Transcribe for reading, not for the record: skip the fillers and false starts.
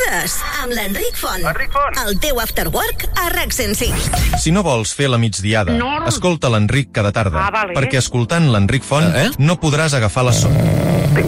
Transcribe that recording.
hores, amb l'Enric Font. El teu after work a RAC 105. Si no vols fer la migdiada, escolta l'Enric cada tarda, perquè escoltant l'Enric Font no podràs agafar la son.